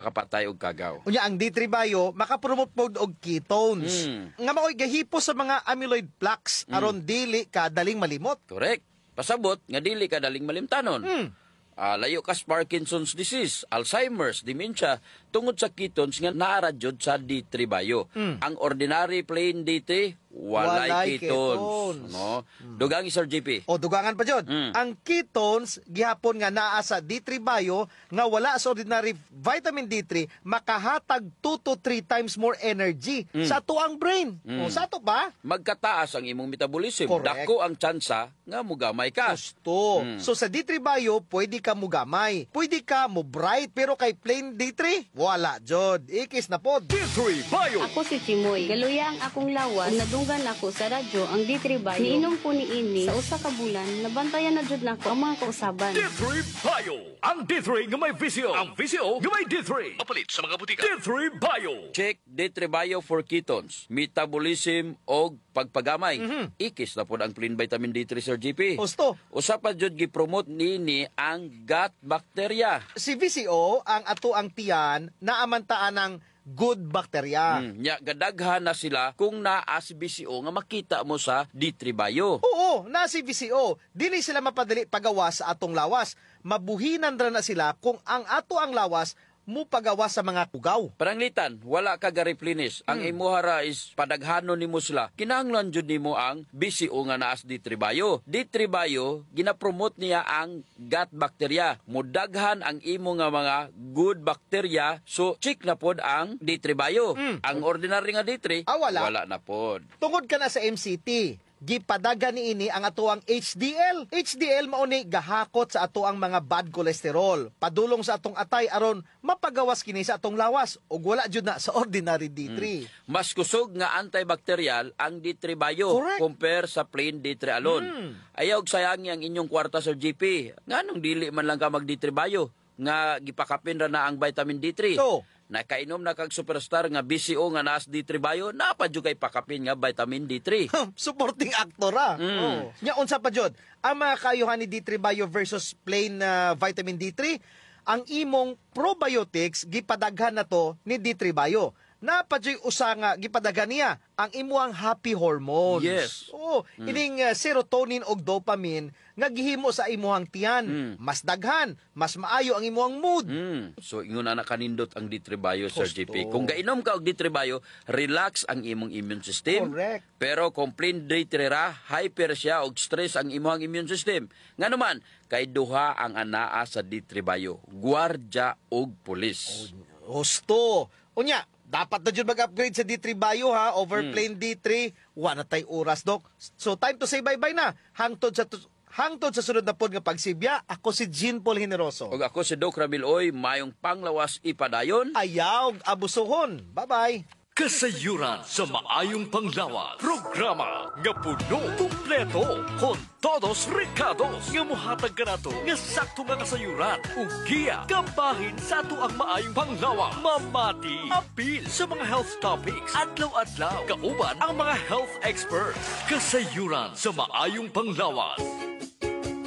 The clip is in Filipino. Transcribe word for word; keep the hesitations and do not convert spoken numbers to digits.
makapatay og kagaw. Unya ang D three bio makapromote pod og ketones. Mm. Nga maoy gahipo sa mga amyloid plaques aron dili ka daling malimot. Correct. Pasabot nga dili ka daling malimtanon. Mm. Ah, layo kas Parkinson's disease, Alzheimer's, dementia, tungod sa ketones nga naara jud sa D three bio. Mm. Ang ordinary plain D three walay, Walay ketones. ketones. No? Dugang Sir J P. O dugangan pa jud. Mm. Ang ketones gihapon nga naa sa D three bio nga wala sa ordinary vitamin D three makahatag two to three times more energy sa tuang brain. Mm. O sa to pa? Magkataas ang imong metabolism. Correct. Dako ang tsansa nga mugamay ka. Gusto. Mm. So sa D three bio, pwede ka mo gamay. Pwede ka mo bright, pero kay plain D three, wala jud. Ikis na pod. D three bio. Ako si Chimoy. Galuya ang akong lawas. Ug nadunggan ako sa radyo ang D three bio. Niinom po ni ini sa usa ka bulan. Nabantayan na jud nako ang mga kausaban. D three bio. Ang D three nga may visio. Ang visio nga may D three. Mapalit sa mga butika. D three bio. Check D three bio for ketones, metabolism og pagpagamay. Ikis na pod ang plain vitamin D three, Sir G P. Gusto. Usa pa jud gi-promote nini ang gut bacteria. Si V C O, ang ato ang tiyan, naamantaan ng good bacteria. Mm, nya gadaghan na sila kung naa si B C O nga makita mo sa D three bio. Oo, na si V C O. Dili sila mapadali pagawas sa atong lawas. Mabuhinan ra na sila kung ang ato ang lawas mo pagawas sa mga tugaw. Paranglitan, wala ka ga-replenish. Ang Hmm. imuhara is padaghanon nimo sila. Kinahanglan jud nimo ang B C O nga naa sa D three bio. D three bio gina-promote niya ang gut bacteria. Mudaghan ang imo nga mga good bacteria. So check na pod ang D three bio. Mm. Ang ordinary nga D three Ah, wala. wala na pod. Tungod ka na sa M C T, gipadaga ni ini ang atoang H D L. H D L mao ni gahakot sa atoang mga bad cholesterol. Padulong sa atong atay aron mapagawas kini sa atong lawas ug wala jud na sa ordinary D three. Mas kusog nga antibacterial ang D three bio Correct. compare sa plain D three alone. Mm. Ayaw sayangi ang inyong kwarta, Sir G P. Nganong dili man lang ka mag D three bio nga gipakapin ra na ang vitamin D three. So, Nakainom na kag superstar nga B C O nga naas D three bio, napadyo kay pakapin nga vitamin D three. supporting actor ah. Mm. Oh. Nya unsa pa jud? Ang mga kaayuhan ni D three bio versus plain uh, vitamin D three, ang imong probiotics gipadaghan na to ni D three bio. Napadyoy usa nga gipadaghan niya ang imuang happy hormones. Yes. Oh, ining uh, serotonin og dopamine nga gihimo sa imuhang tiyan. Mm. Mas daghan, mas maayo ang imuhang mood. Mm. So ingon na kanindot ang D three bio, Sir Gusto. G P. Kung gainom ka og D three bio, relax ang imong immune system. Correct. Pero kung plain D three ra, hyper siya og stress ang imong immune system. Nga naman, kay duha ang anaa sa D three bio, gwardya og pulis. Gusto. Unya, dapat na dyan mag-upgrade sa D three bio ha, over Hmm. plain D three, wala tay oras, Dok. So time to say bye-bye na. Hangtod sa hangtod sa sunod na pod nga pagsibya, ako si Jean Paul Generoso. Og ako si Doc Ramil Oy, mayong panglawas ipadayon. Ayaw, abusuhon. Bye-bye. Kasayuran sa maayong panglawas. Programa nga puno, kumpleto, con todos recados nga muhatag ka nato nga sakto nga kasayuran. Ug giya, kabahin sa ato ang maayong panglawas. Mamati, apil sa mga health topics. Adlaw-adlaw, kauban ang mga health experts. Kasayuran sa maayong panglawas.